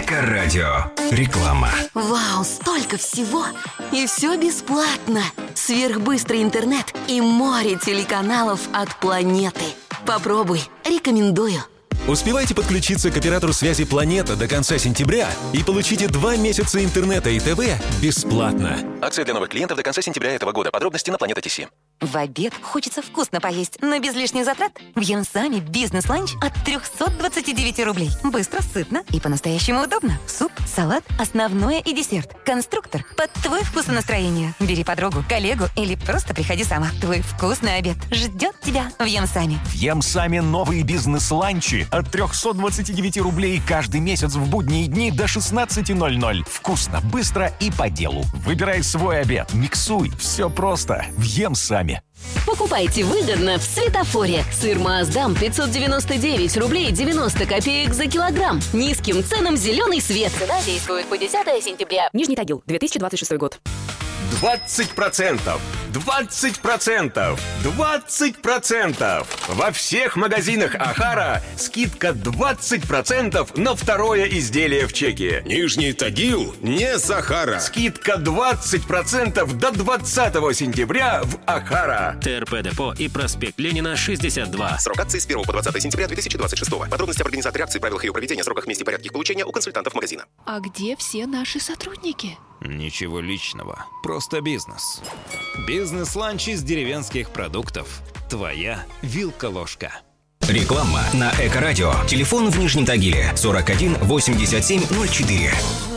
Эко-радио. Реклама. Вау, столько всего! И все бесплатно! Сверхбыстрый интернет и море телеканалов от планеты. Попробуй, рекомендую. Успевайте подключиться к оператору связи «Планета» до конца сентября и получите 2 месяца интернета и ТВ бесплатно. Акция для новых клиентов до конца сентября этого года. Подробности на Планета.ТС. В обед хочется вкусно поесть, но без лишних затрат. В Ямсаме бизнес-ланч от 329 рублей. Быстро, сытно и по-настоящему удобно. Суп, салат, основное и десерт. Конструктор под твой вкус и настроение. Бери подругу, коллегу или просто приходи сама. Твой вкусный обед ждет тебя в Ямсаме. В Ямсаме новые бизнес-ланчи от 329 рублей каждый месяц в будние дни до 16:00. Вкусно, быстро и по делу. Выбирай свой обед, миксуй. Все просто. В Ямсаме. Покупайте выгодно в Светофоре. Сыр Маасдам 599 рублей 90 копеек за килограмм. Низким ценам зеленый свет. Цена действует по 10 сентября. Нижний Тагил, 2026 год. 20%! 20%! 20%! Во всех магазинах Ахара скидка 20% на второе изделие в чеке. Нижний Тагил не Сахара. Скидка 20% до 20 сентября в Ахара. ТРП Депо и проспект Ленина, 62. Срок акции с 1 по 20 сентября 2026. Подробности об организации акции, правилах ее проведения, сроках, месте и порядке их получения у консультантов магазина. А где все наши сотрудники? Ничего личного, просто бизнес. Бизнес-ланч из деревенских продуктов. Твоя вилка-ложка. Реклама на Эко-радио. Телефон в Нижнем Тагиле 41 87 04.